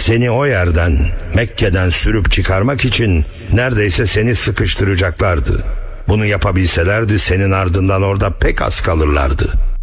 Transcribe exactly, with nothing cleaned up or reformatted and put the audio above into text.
Seni o yerden, Mekke'den sürüp çıkarmak için neredeyse seni sıkıştıracaklardı. Bunu yapabilselerdi senin ardından orada pek az kalırlardı.